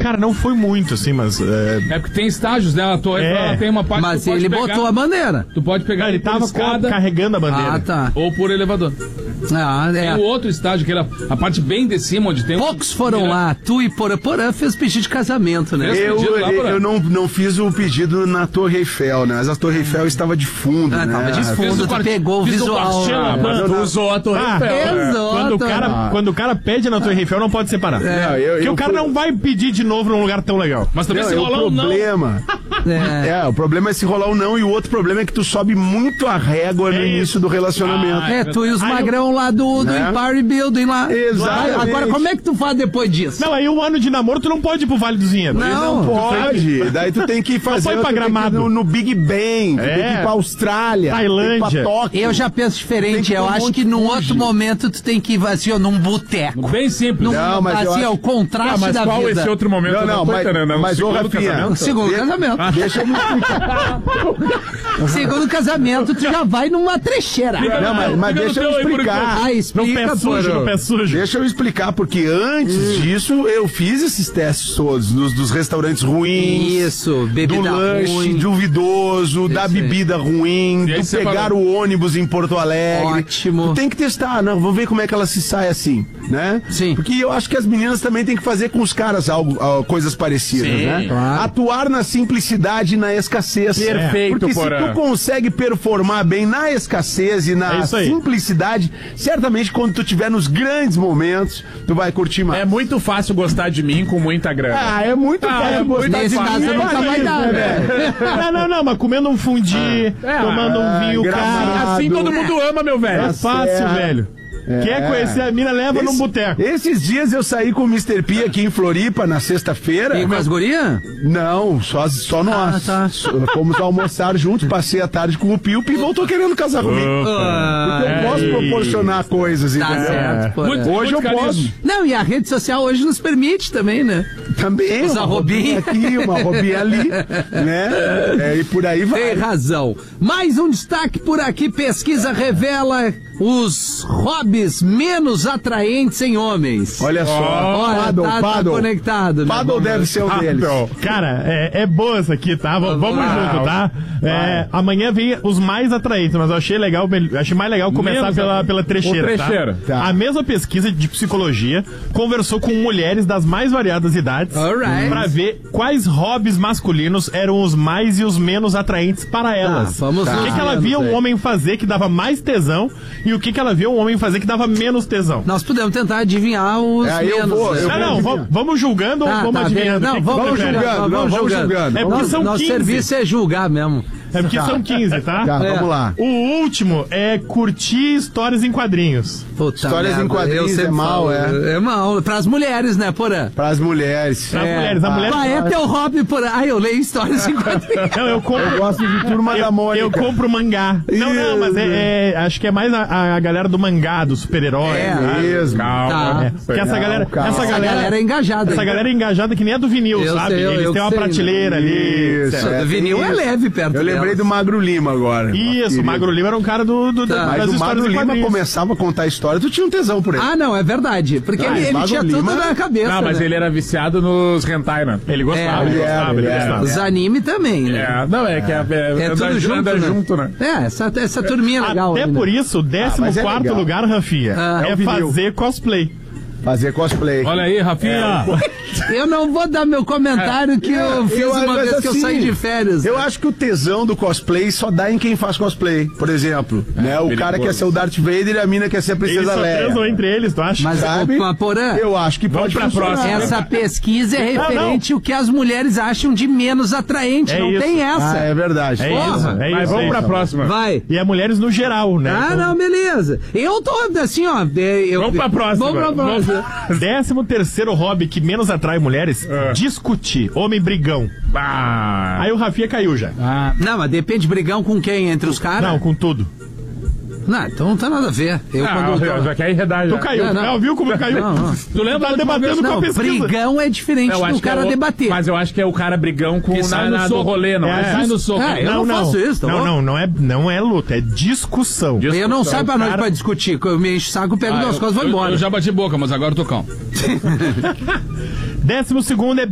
Cara, não foi muito, assim, mas... É porque tem estágios, né? A Torre Eiffel, ela tem uma parte Mas que tu pode ele pegar, botou a bandeira. Tu pode pegar ele por tava escada carregando a bandeira. Ah, tá. ou por elevador. Tem o outro estágio, que era a parte bem de cima, onde tem... Poucos foram lá. Tu e Porã fez pedido de casamento, né? Eu não fiz o pedido na Torre Eiffel, né? Mas a Torre Eiffel estava de fundo, né? Tava de fundo, tu pegou o visual. Mas tu usou a Torre Eiffel. Quando o cara pede na Torre Eiffel, não pode separar. Porque o cara não vai pedir de novo num lugar tão legal. Mas também se rolar o problema... o problema é se rolar um não, e o outro problema é que tu sobe muito a régua no início do relacionamento. Tu e os magrão lá do Empire Building lá. Exatamente. Agora, como é que tu faz depois disso? Não, aí 1 ano de namoro, tu não pode ir pro Vale dos Vinhedos. Não pode. Daí tu tem que fazer... Não pode pra Gramado. No Big Ben, tu tem que ir pra Austrália, Tailândia. pra Tóquio. Eu já penso diferente. Eu acho que num outro momento tu tem que ir assim, ó, num boteco. Bem simples. Não, mas eu assim, acho... ó, o contraste mas da qual vida. esse outro momento? Mas ô, Rafinha... O segundo casamento. Deixa eu me explicar. Segundo casamento, tu já vai numa trecheira. Não, mas deixa eu explicar. Ah, explica, No pé sujo. Deixa eu explicar, porque antes disso eu fiz esses testes todos, dos restaurantes ruins, Isso, bebida do lanche ruim. duvidoso, da bebida ruim, aí do você pegar fala... o ônibus em Porto Alegre. Ótimo. Tu tem que testar, não, vamos ver como é que ela se sai assim, né? Sim. Porque eu acho que as meninas também têm que fazer com os caras coisas parecidas, Sim, né? claro. Atuar na simplicidade e na escassez. Perfeito, Porque se Porã. tu consegue performar bem na escassez e na isso aí. simplicidade, certamente quando tu tiver nos grandes momentos, tu vai curtir mais. É muito fácil gostar de mim com muita grana. É muito fácil gostar Nesse de mim, caso nunca vai dar, né? Não, mas comendo um fundi, tomando um vinho, Gramado. cara. Assim todo mundo ama, meu velho. É fácil, velho. Quer conhecer a mina, leva num boteco. Esses dias eu saí com o Mr. P aqui em Floripa, na sexta-feira. E com as gurias? Não, só nós. tá. Fomos almoçar juntos, passei a tarde com o Pio e voltou querendo casar comigo. Porque eu posso proporcionar coisas, Tá entendeu? certo, Porã. Hoje eu posso. Não, e a rede social hoje nos permite também, né? Também, Os uma arrobinha. roupinha aqui, uma roupinha ali, né? E por aí vai. Tem razão. Mais um destaque por aqui. Pesquisa revela os hobbies menos atraentes em homens. Olha só. Olha, tá conectado, né? Paddle deve ser um deles. Cara, é boa essa aqui, tá? Vamos junto, tá? Amanhã vem os mais atraentes, mas eu achei mais legal começar pela trecheira, tá? A mesma pesquisa de psicologia conversou com mulheres das mais variadas idades pra ver quais hobbies masculinos eram os mais e os menos atraentes para elas. Vamos O que ela via um homem fazer que dava mais tesão e o que ela via um homem fazer que dava menos tesão. Nós podemos tentar adivinhar os menos. Vamos julgando ou vamos adivinhando? Não, vamos julgando. É porque são 15. Nosso serviço é julgar mesmo. É porque são 15, tá? Vamos lá. O último é curtir histórias em quadrinhos. Puta Histórias merda, em quadrinhos é mal, É mal. Pras mulheres, né, Porã? Pras mulheres. Para as mulheres. A mulher... Qual é teu hobby, Porã? Eu leio histórias em quadrinhos. Não, eu gosto de Turma da Mônica. Eu compro mangá. Não, mas acho que é mais a galera do mangá, do super-herói. Mesmo. Calma. Porque essa galera é engajada. Essa galera é engajada que nem a do vinil, sabe? Eles têm uma prateleira ali. Isso, O vinil é leve perto Eu lembrei do Magro Lima agora. Isso, o Magro Lima era um cara Mas das o histórias Magro em Lima quadrinhos. começava a contar a história, tu tinha um tesão por ele. Ah, não, é verdade. Porque ele Magro tinha Lima... tudo na cabeça. Não, mas né? ele era viciado nos hentai, né? Ele gostava, ele ele era. gostava. Os anime também, né? Não, é que tudo junto, anda né? junto, né? Essa turminha é legal. Até ainda. por isso, o 14º legal. lugar, Rafinha, É é o vinil. fazer cosplay. Fazer cosplay. Olha aí, Rafinha. Eu não vou dar meu comentário que eu fiz uma vez que eu saí de férias. Eu acho que o tesão do cosplay só dá em quem faz cosplay. Por exemplo, né? O cara quer ser o Darth Vader e a mina quer ser a Eles Princesa só transam Leia. entre eles, tu acha? Mas, Sabe? Porã, Eu acho que pode pra funcionar. próxima. essa pesquisa é referente ao que as mulheres acham de menos atraente. É não isso. tem essa. É verdade. É Porra. isso, é Mas isso. vamos pra próxima. Vai. E é mulheres no geral, né? Ah, não, beleza. Eu tô assim, ó. Vamos pra próxima. Vamos pra próxima. 13º hobby que menos atrai mulheres, discutir. Homem brigão. Aí o Rafinha caiu já. Não, mas depende, brigão com quem? Entre os caras? Não, com tudo. Não, então não tem nada a ver. Já quer enredar já. Tu caiu, Não. Viu como caiu? Não. Tu lembra? Tá debatendo com a Não, pesquisa. brigão é diferente Eu do acho que cara debater. Mas eu acho que é o cara brigão com sai no do soco. rolê, não é? Sai no soco. Eu não faço isso, tá bom? Não é luta, é discussão. Eu não saio pra noite pra discutir. Eu me encho o saco, pego duas coisas e vou embora. Eu já bati boca, mas agora eu tô calmo. 12º é